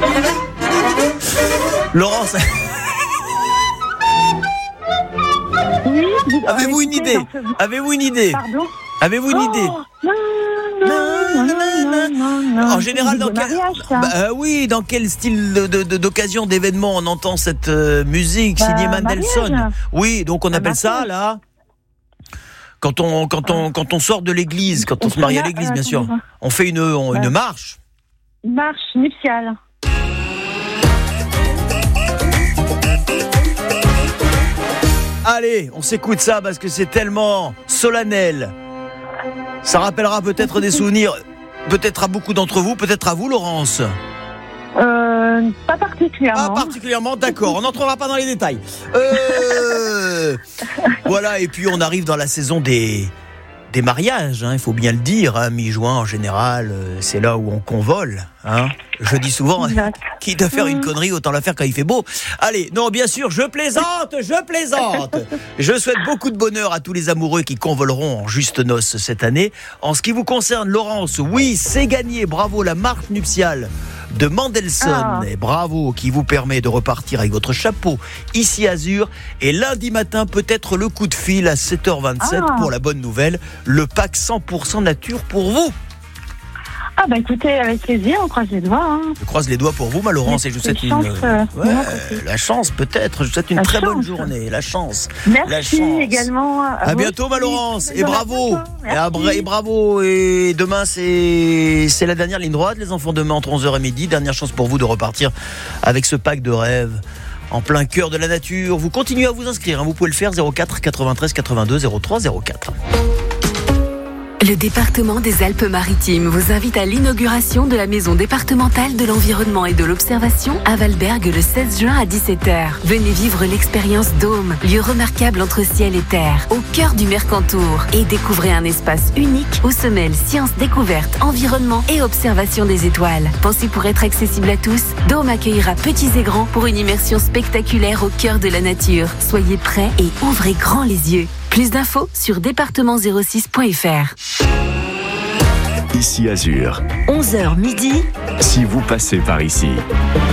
Laurence, Oui, avez-vous une idée? Avez-vous une idée? Pardon? Avez-vous une idée? En général, dans quel... oui, dans quel style d'occasion, d'événement on entend cette musique signée Mendelssohn? Mariage. Oui, donc on appelle ça là quand on sort de l'église, quand on se marie à l'église, bien sûr. On fait une marche. Marche nuptiale. Allez, on s'écoute ça parce que c'est tellement solennel. Ça rappellera peut-être des souvenirs, peut-être à beaucoup d'entre vous, peut-être à vous, Laurence. Pas particulièrement. Pas particulièrement, d'accord. On n'entrera pas dans les détails. Voilà, et puis on arrive dans la saison des mariages, hein, il faut bien le dire, hein, mi-juin en général, c'est là où on convole. Hein. Je dis souvent, quitte à faire une connerie, autant la faire quand il fait beau. Allez, non, bien sûr, je plaisante. Je souhaite beaucoup de bonheur à tous les amoureux qui convoleront en juste noces cette année. En ce qui vous concerne, Laurence, oui, c'est gagné, bravo, la marche nuptiale de Mendelssohn, et bravo, qui vous permet de repartir avec votre chapeau ici Azur, et lundi matin peut-être le coup de fil à 7h27 pour la bonne nouvelle, le pack 100% nature pour vous. Ah bah écoutez, avec plaisir, on croise les doigts. Hein. Je croise les doigts pour vous, ma Laurence, et je vous souhaite la chance peut-être, je vous souhaite une très bonne journée, la chance. Merci la chance. également. À bientôt, ma Laurence, et bravo. Et bravo, et demain c'est la dernière ligne droite, les enfants, demain entre 11h et midi, dernière chance pour vous de repartir avec ce pack de rêves. En plein cœur de la nature, vous continuez à vous inscrire, hein. Vous pouvez le faire 04 93 82 03 04. Le département des Alpes-Maritimes vous invite à l'inauguration de la maison départementale de l'environnement et de l'observation à Valberg le 16 juin à 17h. Venez vivre l'expérience Dôme, lieu remarquable entre ciel et terre, au cœur du Mercantour, et découvrez un espace unique où se mêlent sciences, découvertes, environnement et observation des étoiles. Pensez pour être accessible à tous, Dôme accueillera petits et grands pour une immersion spectaculaire au cœur de la nature. Soyez prêts et ouvrez grand les yeux. Plus d'infos sur département06.fr. Ici Azur. 11h midi. Si vous passez par ici.